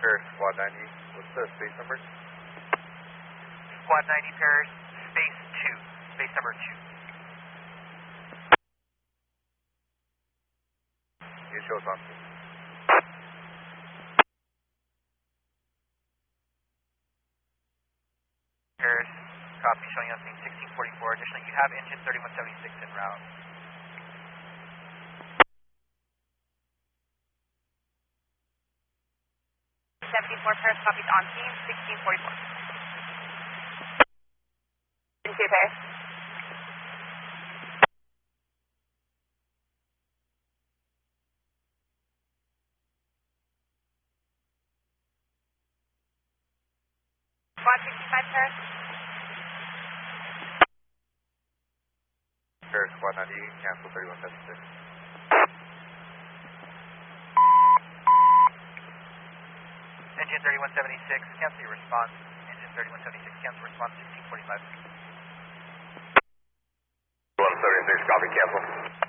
Paris Squad 90, what's the space number? Squad 90 Paris, space 2, space number 2. You show us on. Paris, copy, showing us in 1644. Additionally, you have engine 3176 en route. 74 Paris, copies on scene, 1644. Into Paris. Squad 65 Paris. Paris Squad 90, cancel 3176. Engine 3176, cancel your response. Engine 3176, cancel response, 1645. 176, copy, cancel.